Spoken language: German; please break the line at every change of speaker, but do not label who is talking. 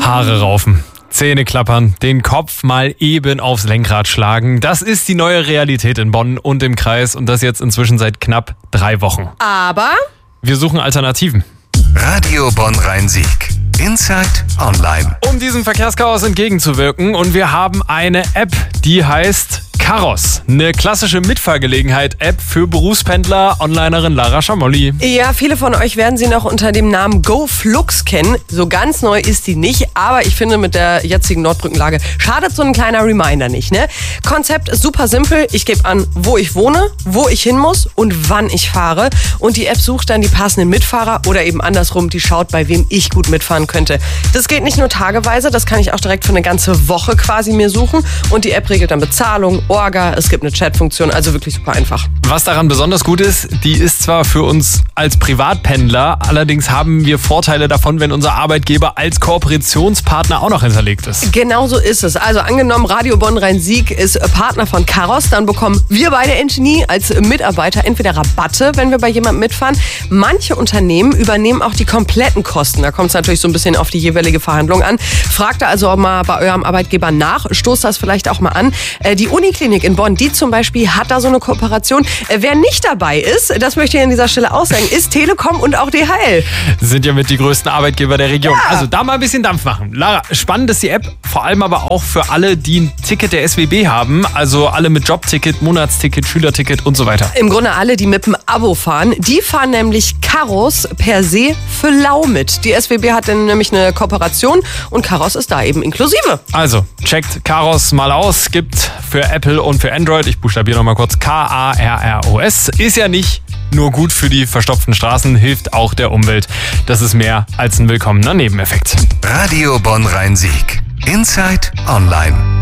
Haare raufen, Zähne klappern, den Kopf mal eben aufs Lenkrad schlagen. Das ist die neue Realität in Bonn und im Kreis und das jetzt inzwischen seit knapp 3 Wochen.
Aber
wir suchen Alternativen.
Radio Bonn-Rhein-Sieg. Inside Online.
Um diesem Verkehrschaos entgegenzuwirken und wir haben eine App, die heißt Karos. Eine klassische Mitfahrgelegenheit-App für Berufspendler, Onlinerin Lara Schamolli.
ja, viele von euch werden sie noch unter dem Namen GoFlux kennen. So ganz neu ist die nicht, aber ich finde mit der jetzigen Nordbrückenlage schadet so ein kleiner Reminder nicht, ne? Konzept ist super simpel. Ich gebe an, wo ich wohne, wo ich hin muss und wann ich fahre. Und die App sucht dann die passenden Mitfahrer oder eben andersrum, die schaut, bei wem ich gut mitfahren könnte. Das geht nicht nur tageweise, das kann ich auch direkt für eine ganze Woche quasi mir suchen. Und die App regelt dann Bezahlung, Orga, es gibt eine Chatfunktion, also wirklich super einfach.
Was daran besonders gut ist, die ist zwar für uns als Privatpendler, allerdings haben wir Vorteile davon, wenn unser Arbeitgeber als Kooperationspartner auch noch hinterlegt ist.
Genau so ist es. Also angenommen, Radio Bonn-Rhein-Sieg ist Partner von Karos, dann bekommen wir beide Engenie als Mitarbeiter entweder Rabatte, wenn wir bei jemandem mitfahren. Manche Unternehmen übernehmen auch die kompletten Kosten. Da kommt es natürlich so ein bisschen auf die jeweilige Verhandlung an. Fragt da also auch mal bei eurem Arbeitgeber nach, stoßt das vielleicht auch mal an. Die Uniklinik in Bonn, die zum Beispiel hat da so eine Kooperation. Wer nicht dabei ist, das möchte ich an dieser Stelle auch sagen, ist Telekom und auch DHL.
Sind ja mit die größten Arbeitgeber der Region.
Ja.
Also da mal ein bisschen Dampf machen. Lara, spannend ist die App, vor allem aber auch für alle, die ein Ticket der SWB haben. Also alle mit Jobticket, Monatsticket, Schülerticket und so weiter.
Im Grunde alle, die mit dem Abo fahren, die fahren nämlich Karos per se für lau mit. Die SWB hat dann nämlich eine Kooperation und Karos ist da eben inklusive.
Also checkt Karos mal aus. Gibt für Apple und für Android, ich buchstabiere nochmal kurz, K-A-R-R-O-S. Ist ja nicht nur gut für die verstopften Straßen, hilft auch der Umwelt. Das ist mehr als ein willkommener Nebeneffekt.
Radio Bonn-Rhein-Sieg. Inside Online.